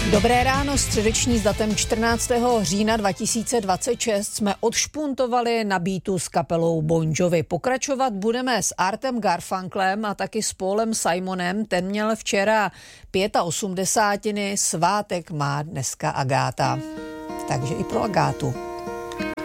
Dobré ráno, středeční s datem 14. října 2026 jsme odšpuntovali na beatu s kapelou Bon Jovi. Pokračovat budeme s Artem Garfunklem a taky s Paulem Simonem. Ten měl včera 85, svátek má dneska Agáta. Takže i pro Agátu.